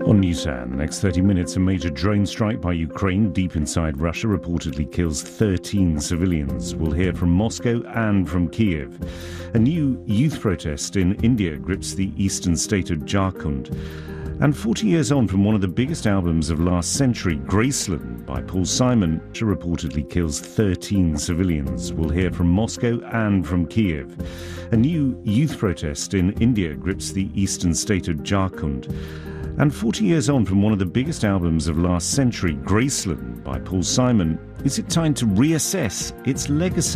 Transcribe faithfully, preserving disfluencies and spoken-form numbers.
On Newshour, in the next thirty minutes, a major drone strike by Ukraine deep inside Russia reportedly kills thirteen civilians. We'll hear from Moscow and from Kiev. A new youth protest in India grips the eastern state of Jharkhand. And forty years on from one of the biggest albums of last century, Graceland by Paul Simon, reportedly kills thirteen civilians. We'll hear from Moscow and from Kiev. A new youth protest in India grips the eastern state of Jharkhand. And forty years on from one of the biggest albums of last century, Graceland by Paul Simon, is it time to reassess its legacy?